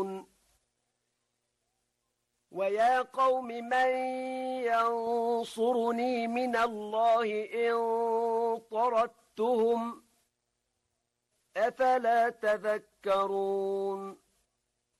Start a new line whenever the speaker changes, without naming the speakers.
ويا قوم من ينصرني من الله إن طردتهم أفلا تذكرون